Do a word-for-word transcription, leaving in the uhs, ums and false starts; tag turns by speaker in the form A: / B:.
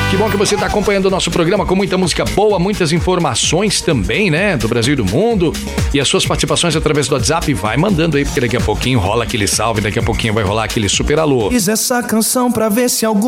A: Que bom que você está acompanhando o nosso programa com muita música boa, muitas informações também, né? Do Brasil e do mundo. E as suas participações através do WhatsApp, vai mandando aí, porque daqui a pouquinho rola aquele salve, daqui a pouquinho vai rolar aquele super alô.
B: Fiz essa canção pra ver se algum